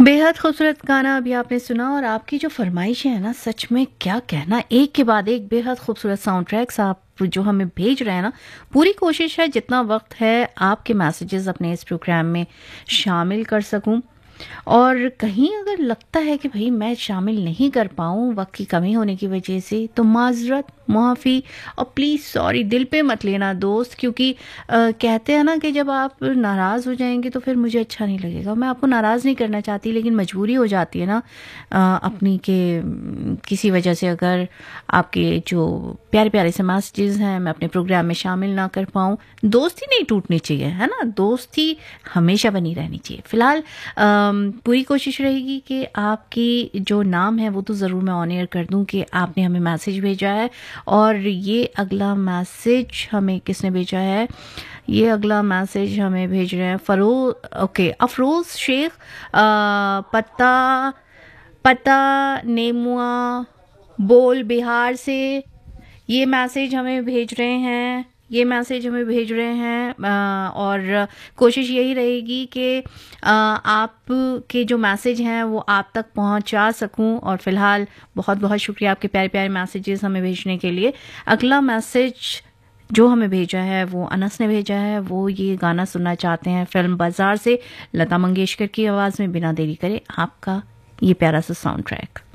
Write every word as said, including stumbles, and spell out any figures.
बेहद खूबसूरत गाना अभी आपने सुना और आपकी जो फरमाइश है ना, सच में क्या कहना, एक के बाद एक बेहद खूबसूरत साउंड ट्रैक्स आप जो हमें भेज रहे हैं ना। पूरी कोशिश है जितना वक्त है आपके मैसेजेस अपने इस प्रोग्राम में शामिल कर सकूं, और कहीं अगर लगता है कि भाई मैं शामिल नहीं कर पाऊँ वक्त की कमी होने की वजह से, तो माजरत, मुआफ़ी और प्लीज़ सॉरी दिल पे मत लेना दोस्त, क्योंकि आ, कहते हैं ना कि जब आप नाराज़ हो जाएंगे तो फिर मुझे अच्छा नहीं लगेगा। मैं आपको नाराज़ नहीं करना चाहती, लेकिन मजबूरी हो जाती है ना आ, अपनी के किसी वजह से अगर आपके जो प्यारे प्यारे से मैसेजेस हैं मैं अपने प्रोग्राम में शामिल ना कर पाऊँ। दोस्ती नहीं टूटनी चाहिए, है ना, दोस्ती हमेशा बनी रहनी चाहिए। फ़िलहाल पूरी कोशिश रहेगी कि आपकी जो नाम है वो तो ज़रूर मैं ऑन एयर कर दूं कि आपने हमें मैसेज भेजा है। और ये अगला मैसेज हमें किसने भेजा है? ये अगला मैसेज हमें भेज रहे हैं फरो ओके अफरोज़ शेख, आ, पता पता नेमुआ बोल बिहार से ये मैसेज हमें भेज रहे हैं ये मैसेज हमें भेज रहे हैं आ, और कोशिश यही रहेगी कि आप के जो मैसेज हैं वो आप तक पहुंचा सकूं। और फिलहाल बहुत बहुत शुक्रिया आपके प्यारे प्यारे मैसेजेस हमें भेजने के लिए। अगला मैसेज जो हमें भेजा है वो अनस ने भेजा है। वो ये गाना सुनना चाहते हैं फिल्म बाजार से, लता मंगेशकर की आवाज़ में। बिना देरी करे आपका ये प्यारा सा साउंड ट्रैक।